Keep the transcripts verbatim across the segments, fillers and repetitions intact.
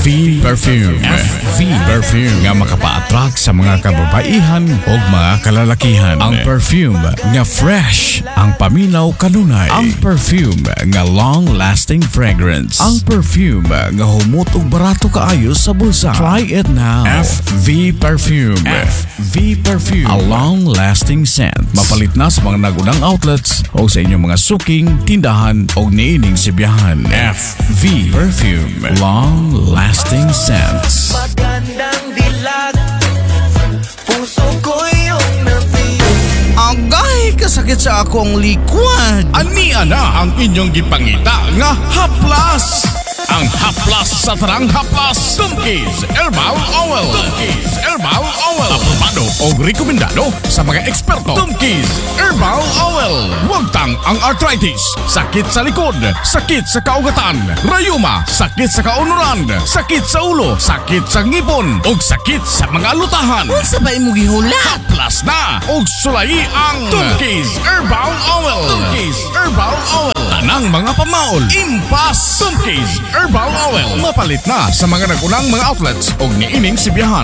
V Perfume. F V Perfume nga makapa-attract sa mga kababaihan o mga kalalakihan. Ang perfume nga fresh, ang paminaw kanunay. Ang perfume nga long-lasting fragrance. Ang perfume nga humot og barato kaayo sa bulsa. Try it now. F V Perfume. F V Perfume. A long-lasting scent. Mapalit na sa mga nagunang outlets o sa inyong mga suking, tindahan o niining sibiyahan. F V Perfume. Long-lasting scents. Magandang dilag, puso ko yung nabiyo. Agay, kasakit sa akong likwad. Ania na ang inyong gipangita nga haplas. Ang haplas sa tarang haplas. Dumkis Herbal Oil. Dumkis Herbal Oil. Aprobado o rekomendado sa mga eksperto. Dumkis Herbal Oil. Wagtang ang arthritis, sakit sa likod, sakit sa kaugatan, rayuma, sakit sa kaunuran, sakit sa ulo, sakit sa ngipon, o sakit sa mga lutahan. Kung sabay mo gihulat. Haplas na o sulay ang Dumkis Herbal Oil. Dumkis Herbal Oil. Tanang mga pamaol, impas. Dumkis Herbal Oil. Mapalit na sa mga nagunang mga outlets o niining sibiyahan.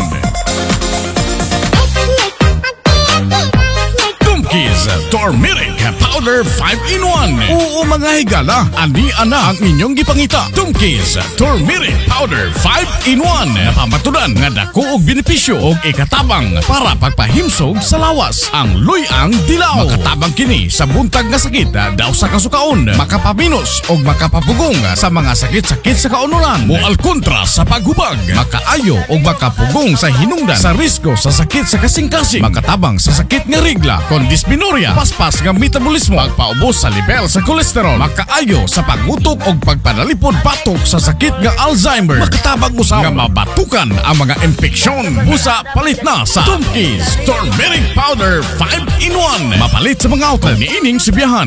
Dumkis Turmeric Powder five in one. Oo mga higala, ani-ana ang inyong gipangita. Dumkis Turmeric Powder five in one. Napamatudan nga dako og benepisyo og ikatabang para pagpahimsog sa lawas. Ang luyang dilaw. Makatabang kini sa buntag nga sakit daw sa kasukaon. Makapabinos og makapapugong sa mga sakit-sakit sa kaunuran. Moal kontra sa paghubag. Makaayo og makapugong sa hinungdan sa risko sa sakit sa kasing-kasing. Makatabang sa sakit nga rigla, dysmenorrhea, paspas nga metabolismo, pagpaubos sa level sa kolesterol, makaayo sa pagutok o pagpanalipod patok sa sakit nga Alzheimer, makatabang usaw nga mabatukan ang mga impeksyon. Busa palit na sa Dumkis Turmeric Powder five in one. Mapalit sa mga outlet ni ining sibiyahan.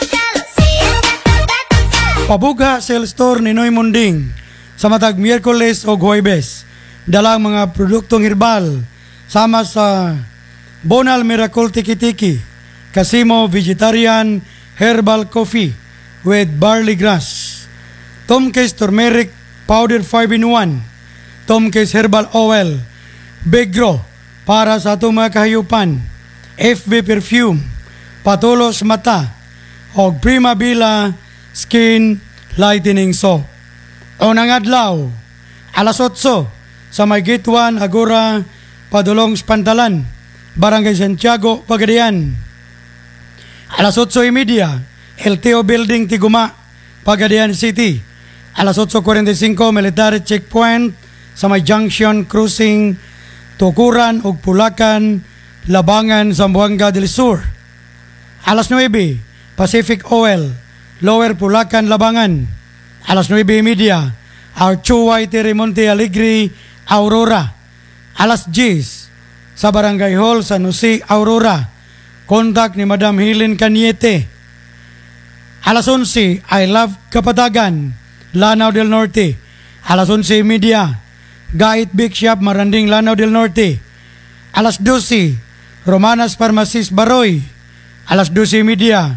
Pabuga Cell Store ni Noy Munding sa matag Miyerkules o Huwebes. Dalang mga produktong herbal sama sa Bonal Miracle Tiki Tiki, Casimo Vegetarian Herbal Coffee with Barley Grass, Dumkis Turmeric Powder five in one, Dumkis Herbal Oil, Begro para sa atong mga kahayupan, F V Perfume, Patulos Mata, o Prima Bila Skin Lightening Soap. Unang adlaw, alas otso sa may Gate one Agora, Padulong Spantalan, Barangay Santiago, Pagadian. Alas otso y media, L T O Building, Tiguma, Pagadian City. Alas otso cuarenta y cinco, Military Checkpoint sa may Junction Crossing, Tukuran ug Pulacan, Labangan, Zamboanga del Sur. Alas nueve, Pacific Oil, Lower Pulacan, Labangan. Alas nueve y media, Archuay, Monte Alegre, Aurora. Alas diyes, sa Barangay Hall, San Jose, Aurora. Contact ni Madam Helen Cañete. Alas onse, I Love Kapatagan, Lanao del Norte. Alas onse y media, Gait Big Shop, Maranding, Lanao del Norte. Alas doce, Romanas Pharmacies, Baroy. Alas doce y media,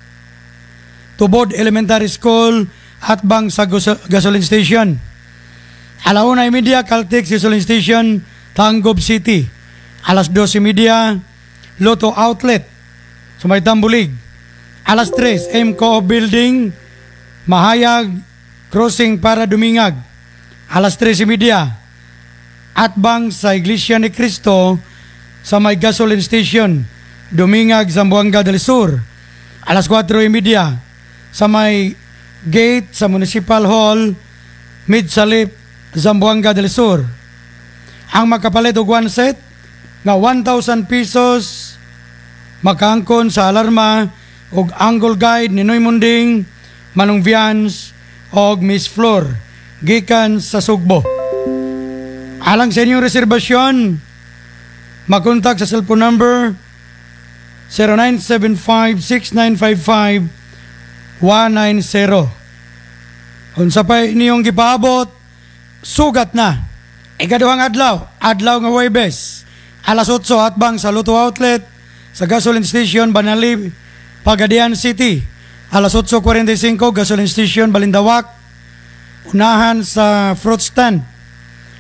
Tubod Elementary School, Atbang sa Gasoline Station. Alauna y media, Caltex Gasoline Station, Tangob City. Alas dos y media, Lotto Outlet, sa may Tambulig. Alas tres, M C O Building, Mahayag, Crossing para Dumingag. Alas tres y media, Atbang sa Iglesia ni Cristo, sa may Gasoline Station, Dumingag, Zamboanga del Sur. Alas cuatro y media, sa may Gate sa Municipal Hall, Midsalip, Zamboanga del Sur. Ang makapalit og one set nga one thousand pesos makaangkon sa alarma og angle guide ni Noy Munding, Manong Vians og Miss Flor gikan sa Sugbo. Alang sa inyong reservasyon, makontak sa cellphone number zero nine seven five six nine five five one nine zero. Unsa pa inyong gipaabot, sugat na. Ikaduhang adlaw, adlaw nga Huwebes, alas otso atbang sa Lotto Outlet sa Gasoline Station Banali, Pagadian City. Alas otso cuarenta y cinco Gasoline Station Balindawak, unahan sa fruit stand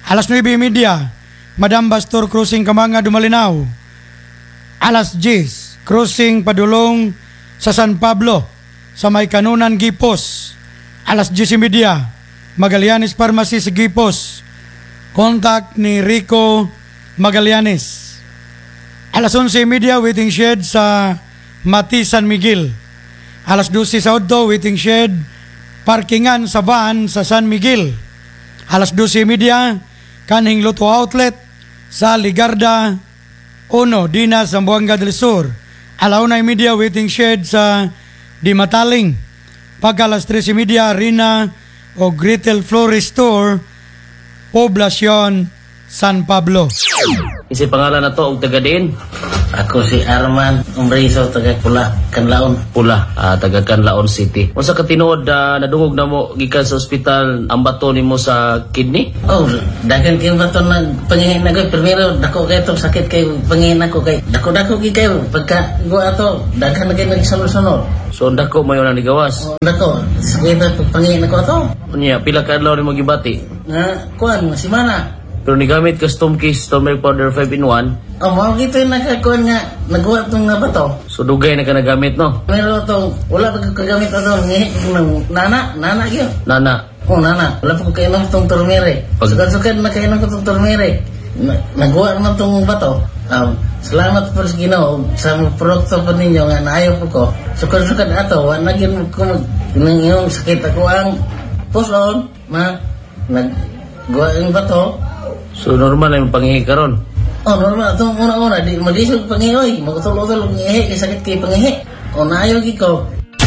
Alas nuwebe media, Madam Bastor Crossing Kamanga Dumalinaw. Alas diyes, Crossing Padulong sa San Pablo sa may Kanunan Gipos. Alas diyes media, Magallanes Pharmacy sa Gipos. Contact ni Rico Magallanes. Alas onse media, waiting shed sa Mati San Miguel. Alas dose sa Oddo, waiting shed, parkingan sa van sa San Miguel. Alas dose media, Kanhing Lotto Outlet sa Ligarda Uno, Dina, Zamboanga del Sur. Alauna media, waiting shed sa Dimataling. Pagka alas trese media, Arena o Retail Florist Store, Poblacion, San Pablo. Isi pangalan na to og taga diin. Ako si Arman Umriso, taga Pula, Canlaon. Pula, ah, taga Canlaon City. Unsa ka tinuod na nadungog na mo gikan sa ospital ang bato nimo sa kidney? Oh, dagan kayo ba ito nagpangihin ako? Primero, dako kayo itong sakit kayo pangihin ako kay dako-dako kayo kayo. Pagka gawa ito, dagan na kayo nagsunod-sunod. So dako mayo na nigawas. Oh, dako, sakit na pangihin ako ito. Unya pila ka adlaw nimo gibati? Nga, kuhan, si Mana. Pero nigamit ka Stomkis turmeric powder five in one. Oh, mga kito yung nakakuhan nga, nagawa itong nga ba ito? So dugay na ka nagamit no? Pero itong, wala pa kagamit ito, ngayon, nana, nana yun. Nana. Oh, nana, wala pa ko kainom itong turmeric. Pag- Sukad-sukad na kainom ko itong turmeric. Na, nagawa naman itong bato. Um, salamat po sa Ginoo sa mga produkto po ninyo nga naayaw po ko. Sukad-sukad ato, wala naging ko mag, nang yung sakit ako ang puson, ma, naggawa yung bato. So normal na yung pangihi karon. Oh, normal. Itong una-una, di malisog pangihoy. Magutulog-tulog pangihi, kay sakit kay pangihi. O naayaw ko.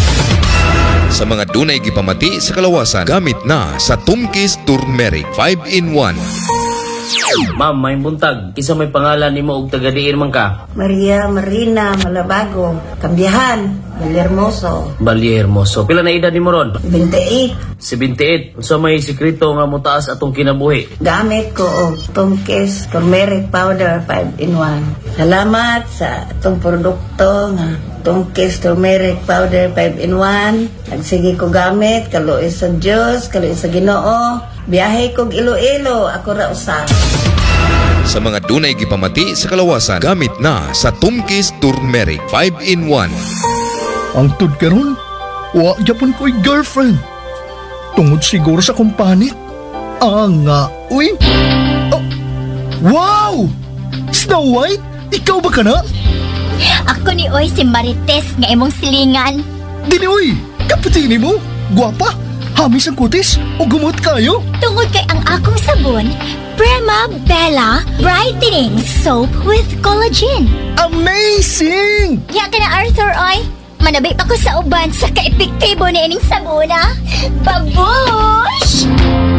Sa mga dunay gipamati sa kalawasan, gamit na sa Tumkis Turmeric five in one. Ma'am, may buntag. Isa may pangalan nimo og taga diin man ka? Maria Marina Malabago, Kambiyahan, Valhermoso, Bali Hermoso. Pila na edad nimo ron? twenty-eight. seventy-eight. Unsa may sikreto nga mutaas atong kinabuhi? Gamit ko og Tumkis Turmeric Powder five in one. Salamat sa itong produkto nga Tumkis Turmeric Powder five in one. Nagsige ko gamit, kaluoy sa Diyos, kaluoy sa Ginoo. Biyahe kog Iloilo, ako ra usa. Sa mga dunay gipamati sa kalawasan, gamit na sa Tumkis Turmeric five in one. Ang tud karon, wa gyapon ko'y girlfriend. Tungod siguro sa kumpanit. Ah nga, uy. Oh, wow! Snow White, ikaw ba ka na? Ako ni Oy si Marites nga imong silingan. Dili uy, kapatini mo, guwapa, hamis ang kutis, o gumot kayo. Tungod kay ang akong sabon, Prima Bella Brightening Soap with Collagen. Amazing! Ya ka na Arthur Oy. Manabay pa ko sa uban sa kaepektibo ni ining sabona. Babush!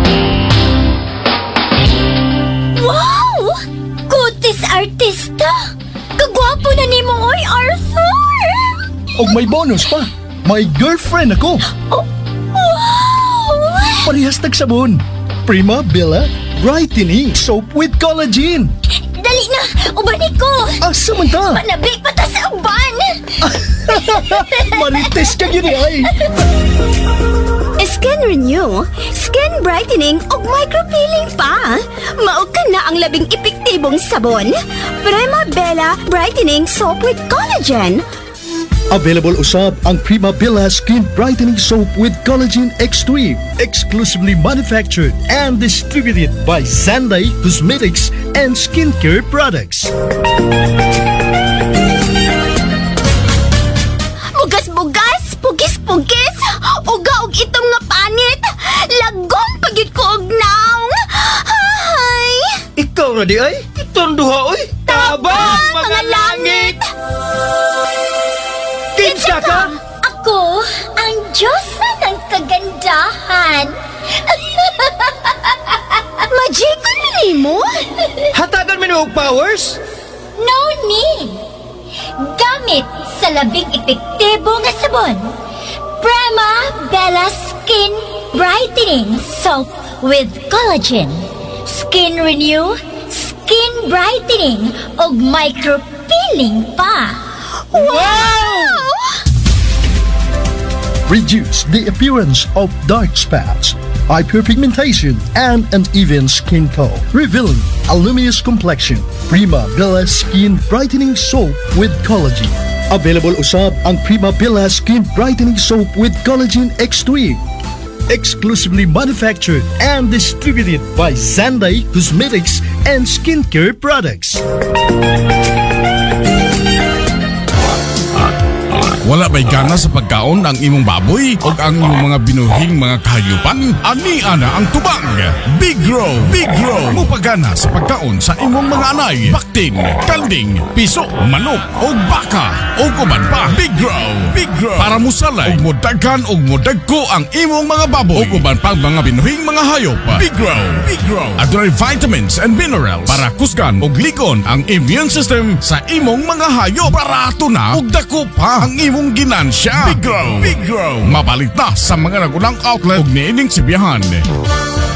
Wow! Kutis artista! Kagwapo na ni mo, oy, Arthur! Og may bonus pa, may girlfriend ako. Oh, wow! Parehas tagsabon. Prima Bella Brightening Soap with Collagen. Dali na! Ubanik ko! Asa man ta? Manabik pa ta sa uban! Marites ka yun ay. Skin Renew, Skin Brightening ug micropeeling pa. Mao ka na ang labing epektibong sabon. Prima Bella Brightening Soap with Collagen. Available usab ang Prima Bella Skin Brightening Soap with Collagen Extreme, exclusively manufactured and distributed by Zanday Cosmetics and Skincare Products. Bugas-bugas, pugis-pugis, uga og itom nga panit. Lagom pagyud ko og naong. Hay! Ikaw na di ay? Itong duha oy? Tabang mga langit! Kinsa ka? Ako ang Diyosa ng kagandahan. Magikon ni mo? Hatagan mo og powers? No need. Gamit sa labing epektibo nga sabon. Prima Bella Skin Brightening Soap with Collagen. Skin Renew, Skin Brightening, og micropeeling pa. Wow! Reduce the appearance of dark spots. hyperpigmentation, and an even skin tone. Revealing a luminous complexion. Prima Bella Skin Brightening Soap with Collagen. Available usab ang Prima Bella Skin Brightening Soap with Collagen X three. Exclusively manufactured and distributed by Zanday Cosmetics and Skincare Products. Wala ba'y gana sa pagkaon ang imong baboy o ang imong mga binuhing mga kahayupan? Ani ana ang tubang Big Grow. Big Grow mupagana sa pagkaon sa imong mga anay, baktin, kalding, piso, manok o baka o uban pa. Big Grow. Big Grow para musalay og modaghan og modagko ang imong mga baboy o uban pa mga binuhing mga hayop. Big Grow. Big Grow adunay vitamins and minerals para kusgan og likon ang immune system sa imong mga hayop. Barato na og dako pa ang imong mong ginansya. Big Grow. Big Grow. Mabalit na sa mga nagulang outlet ug niining sibiyahan.